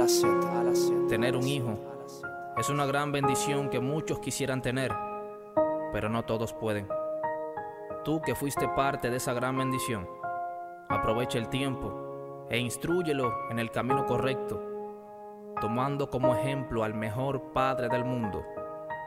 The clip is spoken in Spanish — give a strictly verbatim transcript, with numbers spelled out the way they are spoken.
Z, a la Z. Tener un hijo es una gran bendición que muchos quisieran tener, pero no todos pueden. Tú que fuiste parte de esa gran bendición, aprovecha el tiempo e instrúyelo en el camino correcto, tomando como ejemplo al mejor padre del mundo,